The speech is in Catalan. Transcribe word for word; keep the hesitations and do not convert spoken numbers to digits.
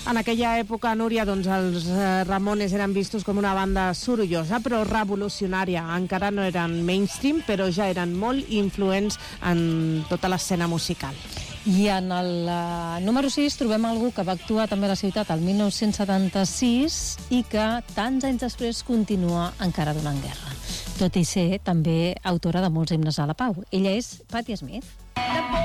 En aquella època, Núria, doncs els Ramones eren vistos com una banda sorollosa però revolucionària. Encara no eren mainstream, però ja eren molt influents en tota l'escena musical. I en el uh, número sis trobem algú que va actuar també a la ciutat el dinou setanta-sis i que tants anys després continua encara donant guerra, tot i ser també autora de molts himnes a la pau. Ella és Patti Smith.